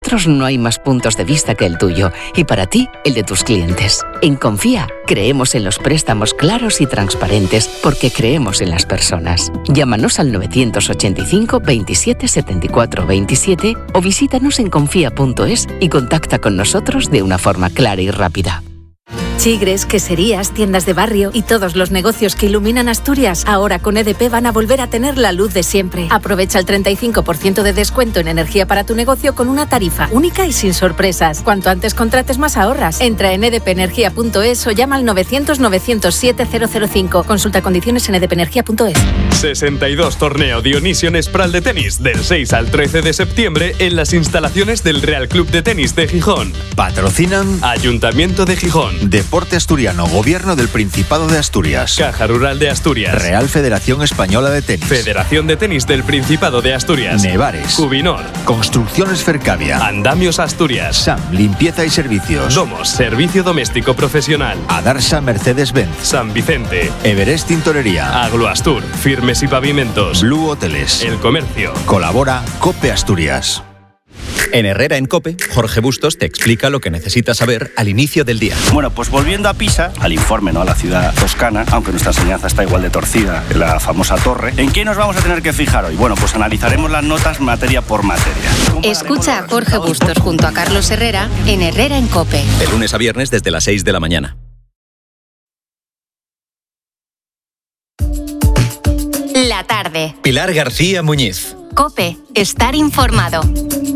nosotros no hay más puntos de vista que el tuyo y para ti, el de tus clientes. En Confía, creemos en los préstamos claros y transparentes porque creemos en las personas. Llámanos al 985 27 74 27 o visítanos en confía.es y contacta con nosotros de una forma clara y rápida. Chigres, queserías, tiendas de barrio y todos los negocios que iluminan Asturias, ahora con EDP van a volver a tener la luz de siempre. Aprovecha el 35% de descuento en energía para tu negocio con una tarifa única y sin sorpresas. Cuanto antes contrates, más ahorras. Entra en edpenergia.es o llama al 900-907-005. Consulta condiciones en edpenergia.es. 62 Torneo Dionisio Nespral de tenis del 6 al 13 de septiembre en las instalaciones del Real Club de Tenis de Gijón. Patrocinan Ayuntamiento de Gijón, Deporte Asturiano, Gobierno del Principado de Asturias, Caja Rural de Asturias, Real Federación Española de Tenis, Federación de Tenis del Principado de Asturias, Nevares, Cubinor, Construcciones Fercavia, Andamios Asturias, SAM, Limpieza y Servicios, Domos, Servicio Doméstico Profesional, Adarsa Mercedes-Benz, San Vicente, Everest Tintorería, Agloastur, Firmes y Pavimentos, Blue Hoteles, El Comercio. Colabora COPE Asturias. En Herrera en COPE, Jorge Bustos te explica lo que necesitas saber al inicio del día. Bueno, pues volviendo a Pisa, al informe, ¿no? A la ciudad toscana, aunque nuestra enseñanza está igual de torcida que la famosa torre. ¿En qué nos vamos a tener que fijar hoy? Bueno, pues analizaremos las notas materia por materia. Escucha a Jorge Bustos junto a Carlos Herrera en Herrera en COPE. De lunes a viernes desde las 6 de la mañana. La tarde. Pilar García Muñiz. COPE. Estar informado.